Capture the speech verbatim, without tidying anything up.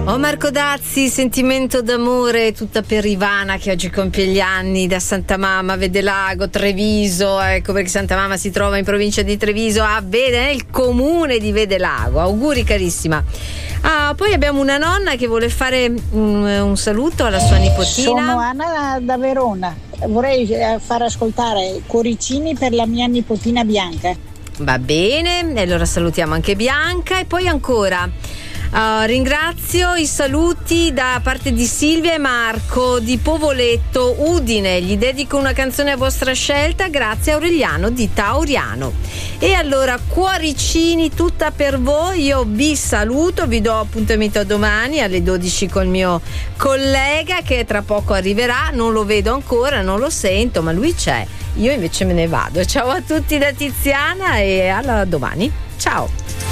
Oh Marco Dazzi, sentimento d'amore tutta per Ivana che oggi compie gli anni, da Santa Mamma, Vedelago, Treviso, ecco perché Santa Mamma si trova in provincia di Treviso, a Vede, nel comune di Vedelago. Auguri carissima. Ah, poi abbiamo una nonna che vuole fare un, un saluto alla sua nipotina. Sono Anna da Verona, vorrei far ascoltare Cuoricini per la mia nipotina Bianca. Va bene, e allora salutiamo anche Bianca. E poi ancora Uh, ringrazio i saluti da parte di Silvia e Marco di Povoletto, Udine. Gli dedico una canzone a vostra scelta, grazie a Aureliano di Tauriano. E allora cuoricini tutta per voi, io vi saluto, vi do appuntamento a domani alle dodici col mio collega che tra poco arriverà, non lo vedo ancora, non lo sento, ma lui c'è, io invece me ne vado. Ciao a tutti da Tiziana e alla domani, ciao.